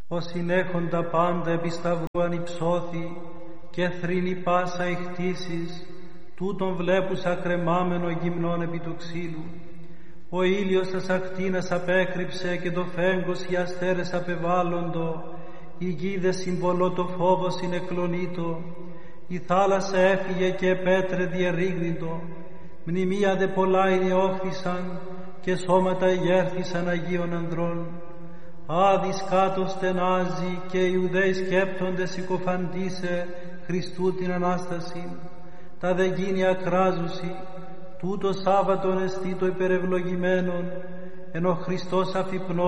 Ο συνέχοντα πάντα επί σταυρού ανυψώθη και θρήνει πάσα η χτίσεις, τούτον βλέπουσα κρεμάμενο γυμνόν επί του ξύλου. Ο ήλιος τας ακτίνας απέκρυψε και το φέγγος οι αστέρες απεβάλλοντο, η γη δε συμβολό το φόβο συνεκλονίτο, η θάλασσα έφυγε και επέτρε διερρήγνητο, μνημεία δε πολλά ενιόχθησαν και σώματα εγέρθησαν Αγίων ανδρών. Άδης κάτω στενάζει και οι Ιουδαίοι σκέπτονται συκοφαντήσε Χριστού την Ανάσταση. Τα δε γίνει ακράζουσι, τούτο Σάββατον εστί το υπερευλογημένον, ενώ Χριστός αφυπνό